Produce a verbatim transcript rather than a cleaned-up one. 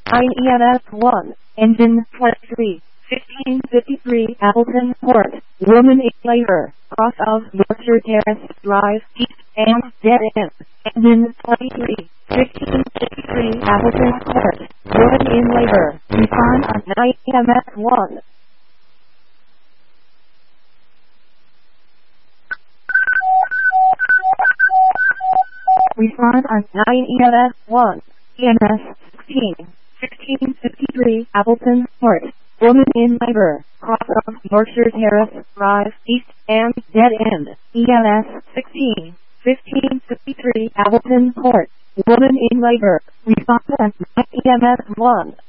nine E M S one, engine plus three, fifteen fifty-three Appleton Court, woman in labor, cross of Yorkshire Terrace Drive, east, and dead end, engine twenty-three, fifteen fifty-three Appleton Court, woman in labor, respond on nine E M S one. Respond on nine E M S one, E M S sixteen, sixteen fifty-three Appleton Court, woman in labor, cross of Yorkshire Terrace Drive, east, and dead end, E M S sixteen, fifteen fifty-three Appleton Court, woman in labor, respond on nine E M S one.